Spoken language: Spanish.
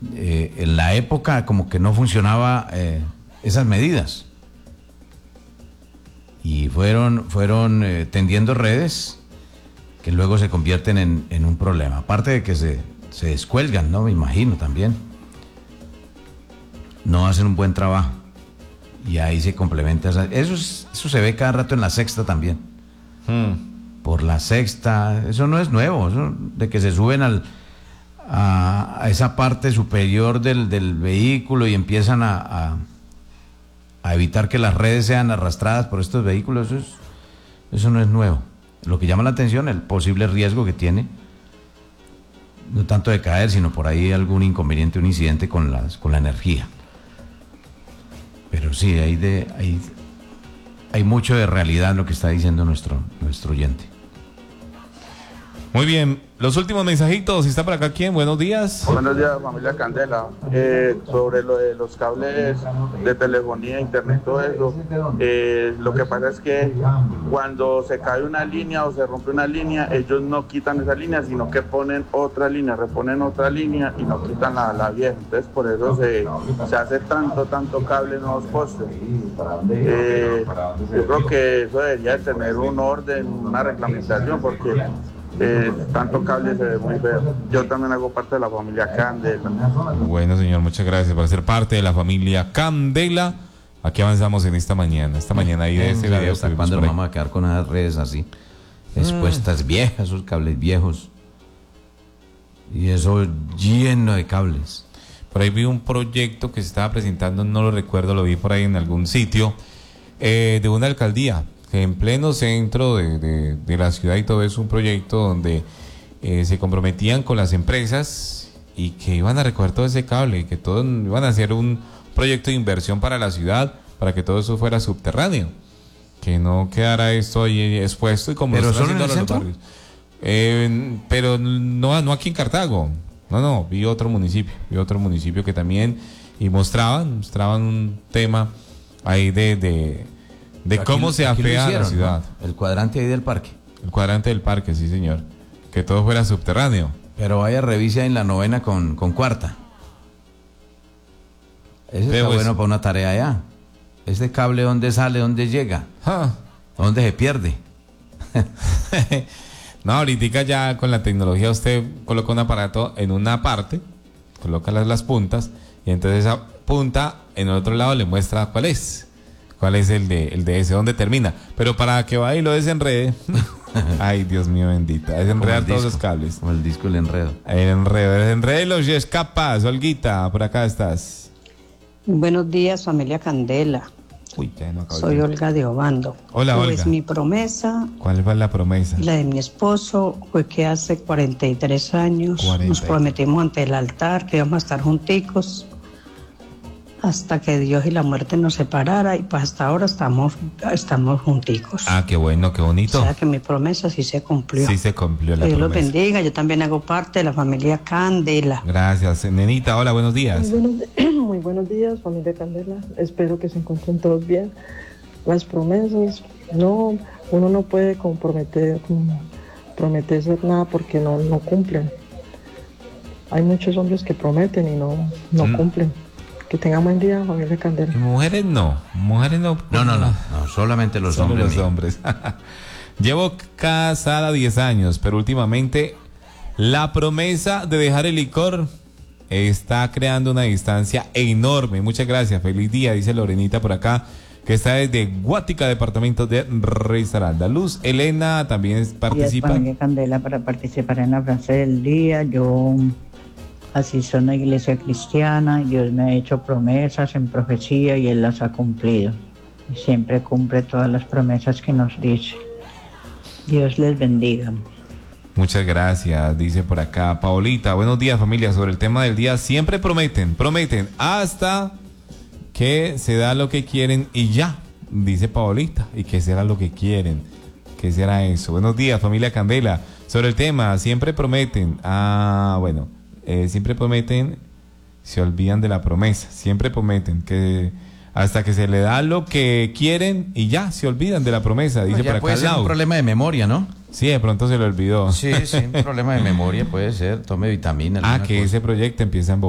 en la época como que no funcionaba esas medidas. Y fueron tendiendo redes que luego se convierten en un problema. Aparte de que se descuelgan, ¿no? Me imagino también. No hacen un buen trabajo. Y ahí se complementa. Eso se ve cada rato en la Sexta también. Por la Sexta, eso no es nuevo. Eso de que se suben a esa parte superior del vehículo y empiezan a evitar que las redes sean arrastradas por estos vehículos, eso no es nuevo. Lo que llama la atención es el posible riesgo que tiene, no tanto de caer, sino por ahí algún inconveniente, un incidente con la energía. Pero sí, hay mucho de realidad en lo que está diciendo nuestro oyente. Muy bien, los últimos mensajitos. ¿Está por acá quién? Buenos días. Buenos días, familia Candela. Sobre lo de los cables de telefonía, internet, todo eso, lo que pasa es que cuando se cae una línea o se rompe una línea, ellos no quitan esa línea, sino que ponen otra línea, reponen otra línea y no quitan la vieja. Entonces por eso se hace tanto cable en los postes. Yo creo que eso debería tener un orden, una reglamentación, porque tanto cable se ve muy feo. Yo también hago parte de la familia Candela. Bueno, señor, muchas gracias por ser parte de la familia Candela. Aquí avanzamos en esta mañana. Esta mañana ahí de ese video. ¿Hasta cuándo nos vamos a quedar con esas redes así expuestas viejas, esos cables viejos? Y eso lleno de cables. Por ahí vi un proyecto que se estaba presentando, no lo recuerdo, lo vi por ahí en algún sitio, de una alcaldía, que en pleno centro de la ciudad y todo eso, un proyecto donde se comprometían con las empresas y que iban a recoger todo ese cable, que todos iban a hacer un proyecto de inversión para la ciudad, para que todo eso fuera subterráneo, que no quedara esto ahí expuesto y como ¿Pero lo están solo en haciendo el los centro? barrios. Pero no aquí en Cartago, no, vi otro municipio que también, y mostraban un tema ahí de cómo se afea la ciudad. ¿No? El cuadrante ahí del parque. El cuadrante del parque, sí señor. Que todo fuera subterráneo. Pero vaya, revise en la novena con cuarta. Ese está bueno para una tarea allá. Ese cable, ¿dónde sale? ¿Dónde llega? ¿Dónde se pierde? No, ahorita ya con la tecnología usted coloca un aparato en una parte, coloca las puntas, y entonces esa punta en el otro lado le muestra cuál es el de ese, dónde termina. Pero para que vaya y lo desenrede, ay, Dios mío bendita, desenredar todos los cables. Como el disco, el enredo. El enredo, desenredos y escapas. Olguita, por acá estás. Buenos días, familia Candela. Uy, ya no acabo. Soy Olga de Obando. Hola, Olga. Pues mi promesa. ¿Cuál fue la promesa? Y la de mi esposo fue que hace 43 años nos prometimos ante el altar que íbamos a estar junticos hasta que Dios y la muerte nos separara, y pues hasta ahora estamos junticos. Ah, qué bueno, qué bonito. O sea que mi promesa sí se cumplió. Sí se cumplió la Dios promesa. los bendiga, yo también hago parte de la familia Candela. Gracias, nenita, hola, buenos días. Muy buenos días, familia Candela. Espero que se encuentren todos bien. Las promesas, uno no puede prometerse nada porque no cumplen. Hay muchos hombres que prometen y no cumplen. Que tengan buen día, familia Candela. Mujeres no. No, solamente los Solo hombres. los hombres. Llevo casada 10 años, pero últimamente la promesa de dejar el licor está creando una distancia enorme. Muchas gracias, feliz día, dice Lorenita por acá, que está desde Guática, departamento de Risaralda. Luz Elena también participa. Familia Candela, para participar en la frase del día, yo asisto a una iglesia cristiana, Dios me ha hecho promesas en profecía y Él las ha cumplido. Y siempre cumple todas las promesas que nos dice. Dios les bendiga. Muchas gracias, dice por acá Paolita. Buenos días, familia. Sobre el tema del día, siempre prometen hasta que se da lo que quieren y ya, dice Paolita. ¿Y qué será lo que quieren? ¿Qué será eso? Buenos días, familia Candela. Sobre el tema, siempre prometen. Siempre prometen, se olvidan de la promesa. Siempre prometen que hasta que se le da lo que quieren y ya se olvidan de la promesa. Dice por acá puede ser un problema de memoria, ¿no? Sí, de pronto se le olvidó. Sí, un problema de memoria puede ser. Tome vitaminas. Que ese proyecto empieza en